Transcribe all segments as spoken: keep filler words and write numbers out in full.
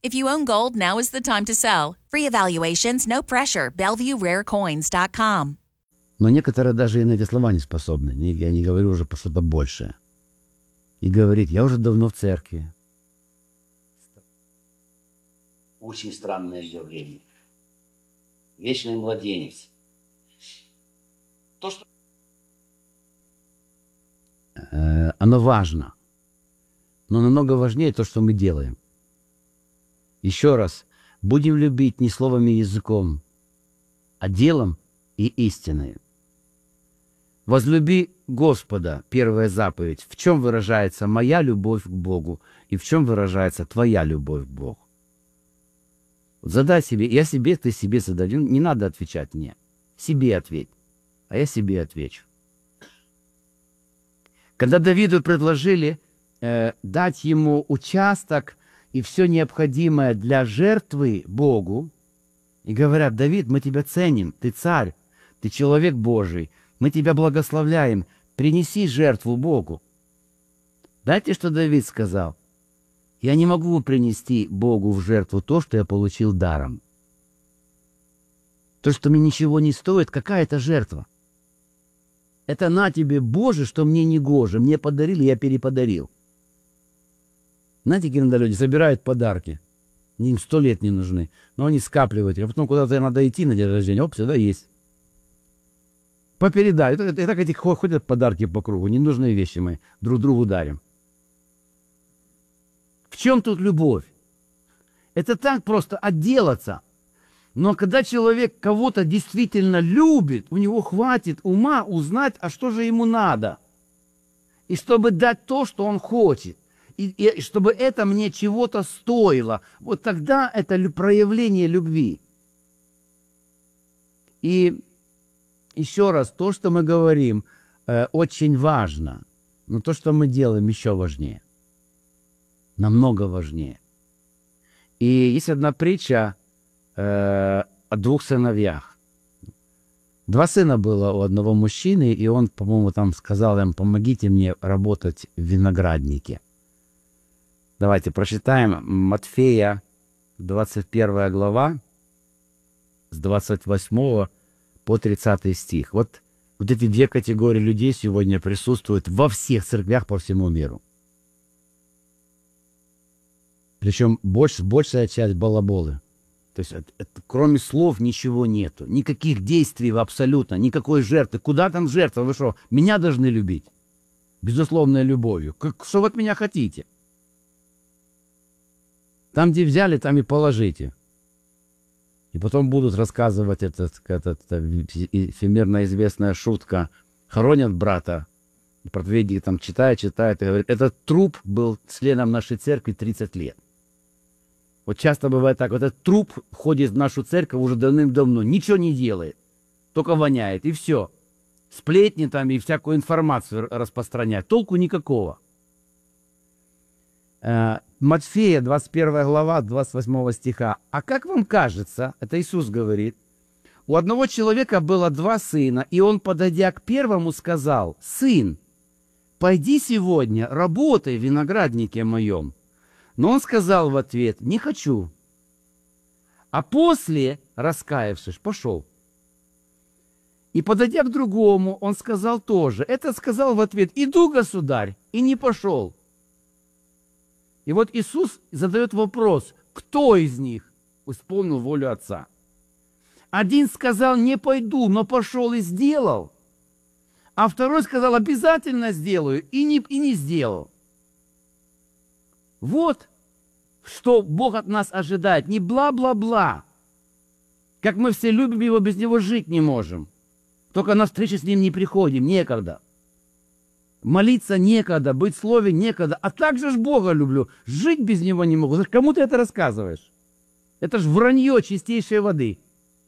If you own gold, now is the time to sell. Free evaluations, no pressure. Bellevue Rare Coins dot com. Но некоторые даже и на эти слова не способны. Я не говорю уже про что-то большее. И говорит, я уже давно в церкви. Очень странное явление. Вечный младенец. То, что... Э, оно важно. Но намного важнее то, что мы делаем. Еще раз. Будем любить не словом и языком, а делом и истиной. Возлюби Господа, первая заповедь. В чем выражается моя любовь к Богу и в чем выражается твоя любовь к Богу? Задай себе, я себе, ты себе задай. Не надо отвечать мне. Себе ответь, а я себе отвечу. Когда Давиду предложили э, дать ему участок и все необходимое для жертвы Богу, и говорят, Давид, мы тебя ценим, ты царь, ты человек Божий, мы тебя благословляем, принеси жертву Богу. Знаете, что Давид сказал? Я не могу принести Богу в жертву то, что я получил даром. То, что мне ничего не стоит, какая это жертва? Это на тебе, Боже, что мне не гоже. Мне подарили, я переподарил. Знаете, какие иногда люди собирают подарки. Им сто лет не нужны. Но они скапливают. А потом куда-то надо идти на день рождения. Оп, сюда есть. Попередай. И так эти ходят подарки по кругу. Ненужные вещи мы друг другу дарим. В чем тут любовь? Это так просто отделаться. Но когда человек кого-то действительно любит, у него хватит ума узнать, а что же ему надо. И чтобы дать то, что он хочет. И, и чтобы это мне чего-то стоило. Вот тогда это проявление любви. И еще раз, то, что мы говорим, э, очень важно. Но то, что мы делаем, еще важнее. Намного важнее. И есть одна притча э, о двух сыновьях. Два сына было у одного мужчины, и он, по-моему, там сказал им, помогите мне работать в винограднике. Давайте прочитаем Матфея, двадцать первая глава, с двадцать восьмого по тридцатый стих. Вот, вот эти две категории людей сегодня присутствуют во всех церквях по всему миру. Причем больш, большая часть балаболы. То есть это, это, кроме слов ничего нету. Никаких действий абсолютно, никакой жертвы. Куда там жертва? Вы что, меня должны любить? Безусловной любовью. Как, что вы от меня хотите? Там, где взяли, там и положите. И потом будут рассказывать этот, этот, всемирно известная шутка. Хоронят брата. Проповедник там читает, читает и говорит, этот труп был членом нашей церкви тридцать лет. Вот часто бывает так, вот этот труп входит в нашу церковь уже давным-давно, ничего не делает, только воняет, и все. Сплетни там и всякую информацию распространяет, толку никакого. Матфея, двадцать первая глава, двадцать восьмого стиха. А как вам кажется, это Иисус говорит, у одного человека было два сына, и он, подойдя к первому, сказал, «Сын, пойди сегодня, работай в винограднике моем». Но он сказал в ответ, «Не хочу». А после, раскаявшись, пошел. И, подойдя к другому, он сказал тоже. Этот сказал в ответ, «Иду, государь», и не пошел. И вот Иисус задает вопрос, кто из них исполнил волю Отца? Один сказал, не пойду, но пошел и сделал. А второй сказал, обязательно сделаю, и не, и не сделал. Вот что Бог от нас ожидает. Не бла-бла-бла. Как мы все любим Его, без Него жить не можем. Только на встречу с Ним не приходим, некогда. Молиться некогда, быть в Слове некогда. А также ж Бога люблю. Жить без Него не могу. Кому ты это рассказываешь? Это ж вранье чистейшей воды.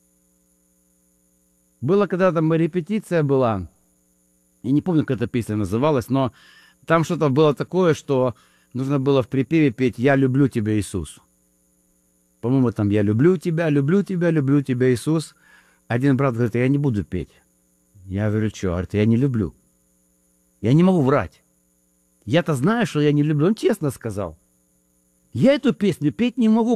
Было когда-то, репетиция была. Я не помню, как эта песня называлась, но там что-то было такое, что нужно было в припеве петь «Я люблю тебя, Иисус». По-моему, там «Я люблю тебя, люблю тебя, люблю тебя, Иисус». Один брат говорит, я не буду петь. Я говорю, что? Говорит, я не люблю. Я не могу врать. Я-то знаю, что я не люблю. Он честно сказал. Я эту песню петь не могу,